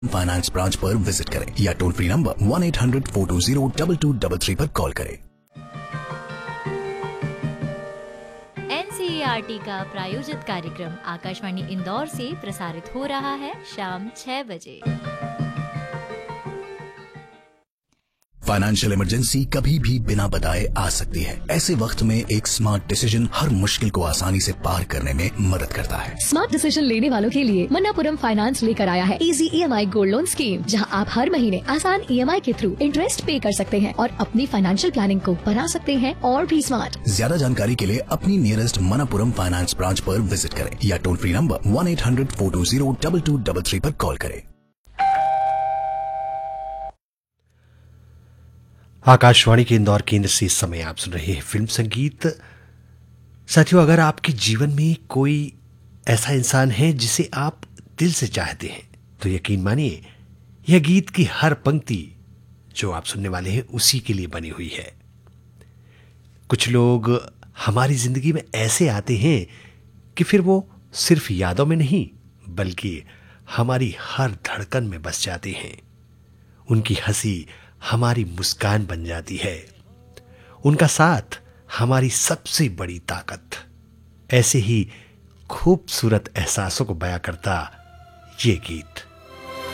Finance branch पर visit करें या टोल फ्री नंबर 1-800-420-2233 पर कॉल करें। NCERT का प्रायोजित कार्यक्रम आकाशवाणी इंदौर से प्रसारित हो रहा है शाम 6 बजे। फाइनेंशियल इमरजेंसी कभी भी बिना बताए आ सकती है। ऐसे वक्त में एक स्मार्ट डिसीजन हर मुश्किल को आसानी से पार करने में मदद करता है। स्मार्ट डिसीजन लेने वालों के लिए मन्नापुरम फाइनेंस लेकर आया है easy EMI gold loan scheme, जहां आप हर महीने आसान EMI के थ्रू इंटरेस्ट पे कर सकते हैं और अपनी फाइनेंशियल प्लानिंग को बना सकते हैं और भी स्मार्ट। ज्यादा जानकारी के लिए अपनी नियरेस्ट मन्नापुरम फाइनेंस ब्रांच पर विजिट करें या टोल फ्री नंबर 1-800-420-2233 पर कॉल करें। आकाशवाणी के इंदौर केंद्र से इस समय आप सुन रहे हैं फिल्म संगीत। साथियों, अगर आपके जीवन में कोई ऐसा इंसान है जिसे आप दिल से चाहते हैं तो यकीन मानिए यह गीत की हर पंक्ति जो आप सुनने वाले हैं उसी के लिए बनी हुई है। कुछ लोग हमारी जिंदगी में ऐसे आते हैं कि फिर वो सिर्फ यादों में नहीं बल्कि हमारी हर धड़कन में बस जाते हैं। उनकी हंसी हमारी मुस्कान बन जाती है, उनका साथ हमारी सबसे बड़ी ताकत। ऐसे ही खूबसूरत एहसासों को बयां करता ये गीत।